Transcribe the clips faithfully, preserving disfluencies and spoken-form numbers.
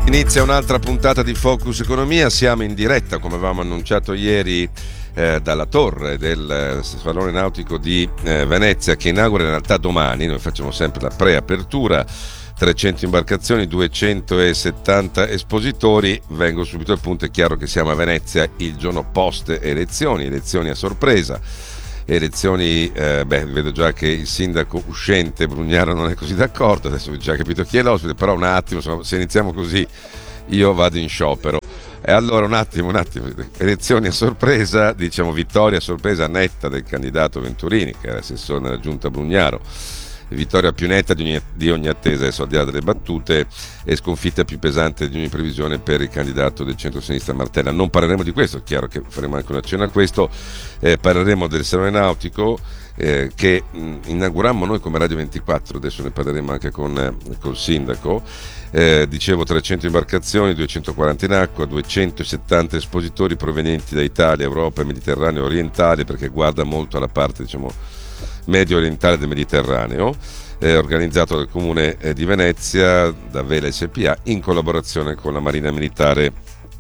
Inizia un'altra puntata di Focus Economia, siamo in diretta come avevamo annunciato ieri eh, dalla torre del eh, Salone Nautico di eh, Venezia, che inaugura in realtà domani. Noi facciamo sempre la preapertura, trecento imbarcazioni, duecentosettanta espositori. Vengo subito al punto, è chiaro che siamo a Venezia il giorno post elezioni, elezioni a sorpresa. Elezioni, eh, beh, vedo già che il sindaco uscente Brugnaro non è così d'accordo, adesso ho già capito chi è l'ospite, però un attimo, se iniziamo così io vado in sciopero. E allora un attimo, un attimo, elezioni a sorpresa, diciamo vittoria a sorpresa netta del candidato Venturini, che era assessore nella giunta Brugnaro, vittoria più netta di ogni, di ogni attesa, adesso al di là delle battute, e sconfitta più pesante di ogni previsione per il candidato del centro-sinistra Martella. Non parleremo di questo, è chiaro che faremo anche una cena a questo, eh, parleremo del Salone Nautico eh, che mh, inaugurammo noi come Radio ventiquattro, adesso ne parleremo anche con eh, col sindaco. Eh, dicevo trecento imbarcazioni, duecentoquaranta in acqua, duecentosettanta espositori provenienti da Italia, Europa e Mediterraneo orientale, perché guarda molto alla parte, diciamo, medio orientale del Mediterraneo, eh, organizzato dal Comune eh, di Venezia, da Vela S P A, in collaborazione con la Marina Militare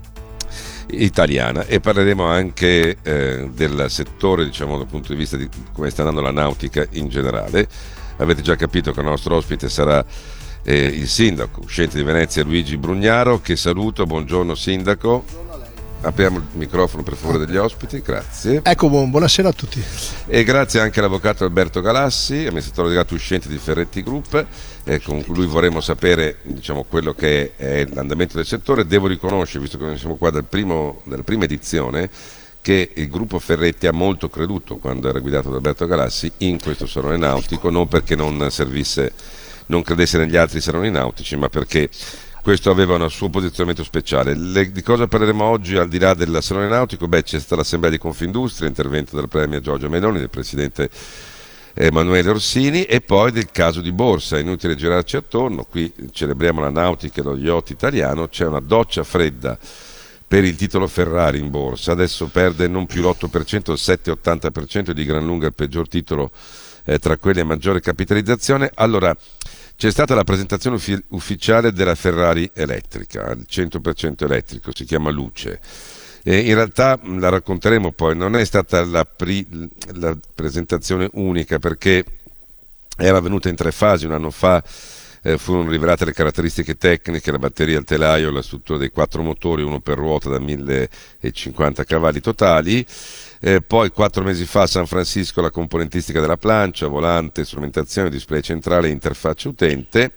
Italiana. E parleremo anche eh, del settore, diciamo, dal punto di vista di come sta andando la nautica in generale. Avete già capito che il nostro ospite sarà eh, il sindaco uscente di Venezia, Luigi Brugnaro, che saluto. Buongiorno sindaco. Apriamo il microfono per favore degli ospiti, grazie. Ecco, buon, buonasera a tutti. E grazie anche all'avvocato Alberto Galassi, amministratore delegato uscente di Ferretti Group. Eh, con lui vorremmo sapere, diciamo, quello che è l'andamento del settore. Devo riconoscere, visto che siamo qua dal primo, dalla prima edizione, che il gruppo Ferretti ha molto creduto, quando era guidato da Alberto Galassi, in questo salone nautico, non perché non servisse, non credesse negli altri saloni nautici, ma perché questo aveva un suo posizionamento speciale. Le, di cosa parleremo oggi al di là del Salone Nautico? Beh, c'è stata l'assemblea di Confindustria, intervento del premier Giorgia Meloni, del presidente Emanuele Orsini, e poi del caso di borsa. È inutile girarci attorno, qui celebriamo la nautica e lo yacht italiano, c'è una doccia fredda per il titolo Ferrari in borsa, adesso perde non più l'otto per cento, il sette virgola ottanta per cento, di gran lunga il peggior titolo eh, tra quelli a maggiore capitalizzazione. Allora, c'è stata la presentazione uffi- ufficiale della Ferrari elettrica, il cento per cento elettrico, si chiama Luce. E in realtà la racconteremo poi, non è stata la, pri- la presentazione unica, perché era avvenuta in tre fasi. Un anno fa eh, furono rivelate le caratteristiche tecniche, la batteria, il telaio, la struttura dei quattro motori, uno per ruota da millecinquanta cavalli totali. Eh, poi quattro mesi fa a San Francisco la componentistica della plancia, volante, strumentazione, display centrale e interfaccia utente,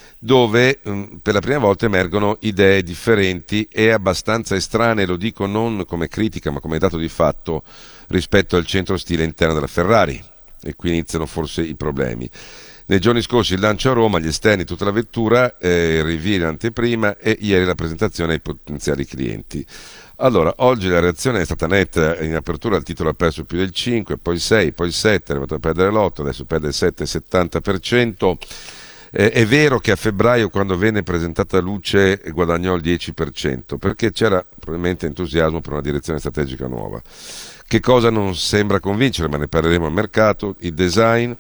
dove mh, per la prima volta emergono idee differenti e abbastanza estranee, lo dico non come critica ma come dato di fatto, rispetto al centro stile interno della Ferrari, e qui iniziano forse i problemi. Nei giorni scorsi il lancio a Roma, gli esterni, tutta la vettura, eh, il review in anteprima, e ieri la presentazione ai potenziali clienti. Allora, oggi la reazione è stata netta. In apertura il titolo ha perso più del cinque, poi sei, poi sette, è arrivato a perdere l'otto, adesso perde il sette virgola settanta per cento. Eh, è vero che a febbraio, quando venne presentata Luce, guadagnò il dieci per cento, perché c'era probabilmente entusiasmo per una direzione strategica nuova. Che cosa non sembra convincere, ma ne parleremo al mercato: il design,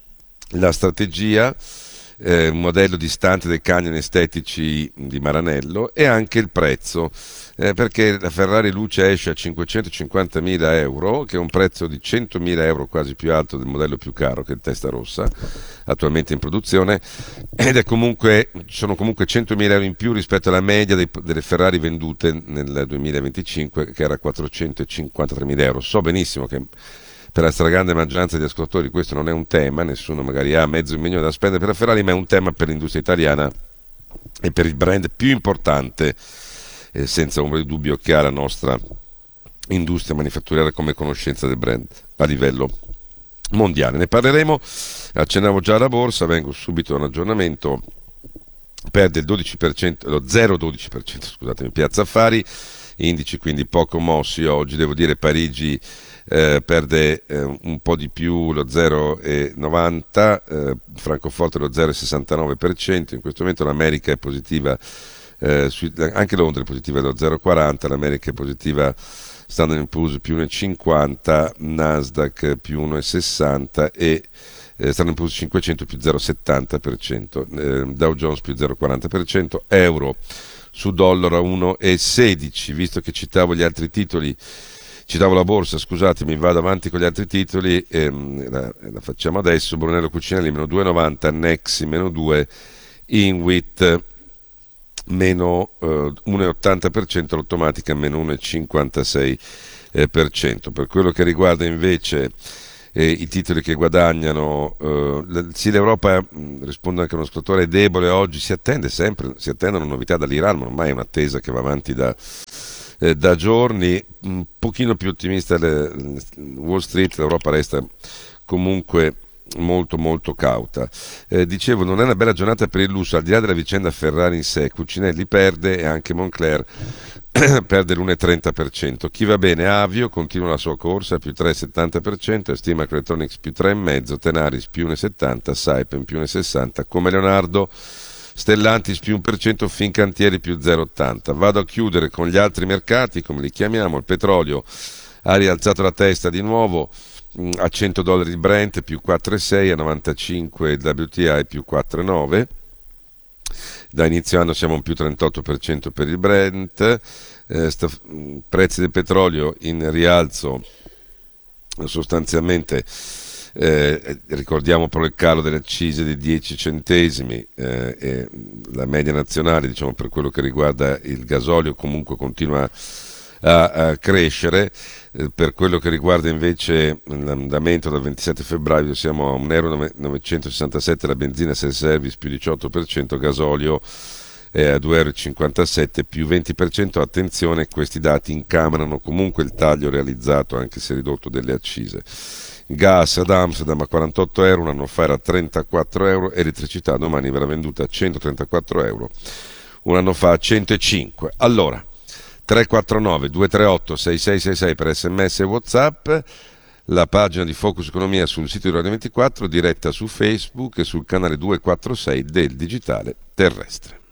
la strategia, eh, un modello distante dai canoni estetici di Maranello, e anche il prezzo. Eh, perché la Ferrari Luce esce a cinquecentocinquantamila euro, che è un prezzo di centomila euro, quasi più alto del modello più caro, che è il Testarossa, attualmente in produzione, ed è comunque, sono comunque centomila euro in più rispetto alla media dei, delle Ferrari vendute nel duemilaventicinque, che era quattrocentocinquantatremila euro. So benissimo che per la stragrande maggioranza degli ascoltatori questo non è un tema, nessuno magari ha mezzo milione da spendere per la Ferrari, ma è un tema per l'industria italiana e per il brand più importante, eh, senza ombra di dubbio, che ha la nostra industria manifatturiera come conoscenza del brand a livello mondiale. Ne parleremo, accennavo già alla borsa, vengo subito a un aggiornamento. Perde il dodici per cento, lo zero virgola dodici per cento, scusatemi, Piazza Affari, indici quindi poco mossi oggi, devo dire. Parigi eh, perde eh, un po' di più, lo zero virgola novanta, eh, Francoforte lo zero virgola sessantanove per cento, in questo momento l'America è positiva, eh, sui, anche Londra è positiva lo zero virgola quaranta, l'America è positiva, Standard and Poor's più uno virgola cinquanta, Nasdaq più uno virgola sessanta e eh, Standard and Poor's cinquecento più zero virgola settanta per cento, eh, Dow Jones più zero virgola quaranta per cento, euro su dollaro a uno virgola sedici. Visto che citavo gli altri titoli, citavo la borsa, scusatemi, vado avanti con gli altri titoli, ehm, la, la facciamo adesso. Brunello Cucinelli meno due virgola novanta, Nexi meno due, Inwit meno eh, uno virgola ottanta per cento, l'automatica meno uno virgola cinquantasei per cento. Per quello che riguarda invece eh, i titoli che guadagnano, eh, sì, l'Europa, mh, risponde anche a uno ascoltatore, è debole oggi, si attende sempre, si attendono novità dall'Iran, ma ormai è un'attesa che va avanti da, eh, da giorni. Un pochino più ottimista le, Wall Street, l'Europa resta comunque molto molto cauta. Eh, dicevo, non è una bella giornata per il lusso, al di là della vicenda Ferrari in sé. Cucinelli perde e anche Moncler perde l'uno virgola trenta per cento. Chi va bene? Avio continua la sua corsa più tre virgola settanta per cento, Estima Electronics più tre virgola cinque per cento, Tenaris più uno virgola settanta per cento, Saipem più uno virgola sessanta per cento, come Leonardo, Stellantis più uno per cento, Fincantieri più zero virgola ottanta per cento. Vado a chiudere con gli altri mercati, come li chiamiamo. Il petrolio ha rialzato la testa di nuovo a cento dollari il Brent più quattro virgola sei, a novantacinque il W T I più quattro virgola nove. Da inizio anno siamo a un più trentotto per cento per il Brent. Eh, sta, prezzi del petrolio in rialzo sostanzialmente, eh, ricordiamo però il calo delle accise di dieci centesimi, eh, e la media nazionale, diciamo, per quello che riguarda il gasolio comunque continua a, a crescere. Eh, per quello che riguarda invece l'andamento dal ventisette febbraio siamo a un euro novecentosessantasette la benzina self-service più diciotto per cento, gasolio è a due euro e cinquantasette più venti per cento. Attenzione, questi dati incamerano comunque il taglio realizzato, anche se ridotto, delle accise. Gas ad Amsterdam a quarantotto euro, un anno fa era a trentaquattro euro, elettricità domani verrà venduta a centotrentaquattro euro, un anno fa a centocinque. Allora, tre quattro nove due tre otto sei sei sei sei per sms e WhatsApp, la pagina di Focus Economia sul sito di Radio ventiquattro, diretta su Facebook e sul canale duecentoquarantasei del Digitale Terrestre.